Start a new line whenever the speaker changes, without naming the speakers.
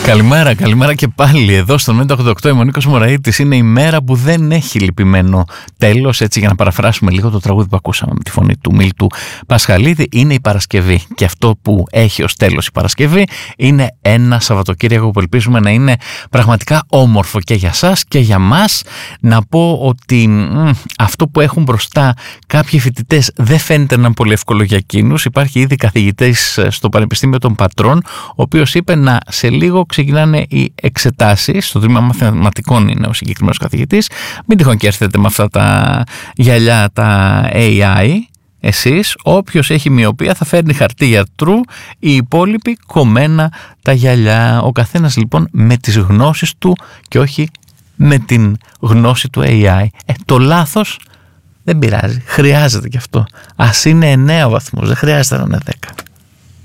Καλημέρα και πάλι εδώ στο 988. Η Μονίκος Μωραΐτης. Είναι η μέρα που δεν έχει λυπημένο τέλος, έτσι, για να παραφράσουμε λίγο το τραγούδι που ακούσαμε με τη φωνή του Μίλτου Πασχαλίδη. Είναι η Παρασκευή και αυτό που έχει ως τέλος η Παρασκευή είναι ένα Σαββατοκύριακο που ελπίζουμε να είναι πραγματικά όμορφο και για σας και για μας. Να πω ότι αυτό που έχουν μπροστά κάποιοι φοιτητές δεν φαίνεται να είναι πολύ εύκολο για εκείνους. Υπάρχει ήδη καθηγητής στο Πανεπιστήμιο των Πατρών, ο οποίος είπε να σε λίγο ξεκινάνε οι εξετάσεις. Στο τμήμα μαθηματικών είναι ο συγκεκριμένος καθηγητής. Μην τυχόν και έρθετε με αυτά τα γυαλιά, τα AI. Εσείς, όποιος έχει μοιοπία θα φέρνει χαρτί γιατρού, οι υπόλοιποι κομμένα τα γυαλιά. Ο καθένας λοιπόν με τις γνώσεις του και όχι με την γνώση του AI. Το λάθος δεν πειράζει, χρειάζεται και αυτό. Ας είναι 9 βαθμούς, δεν χρειάζεται να είναι 10.